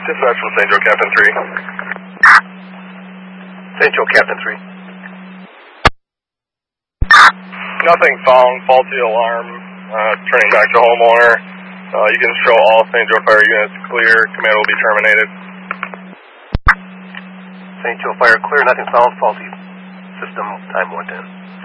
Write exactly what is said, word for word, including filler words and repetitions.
Dispatch from Saint Joe, Captain three. Saint Joe, Captain three. Nothing found, faulty alarm, uh, turning back to homeowner. Uh, you can show all Saint Joe Fire units clear, command will be terminated. Saint Joe Fire clear, nothing found, faulty system, time one ten.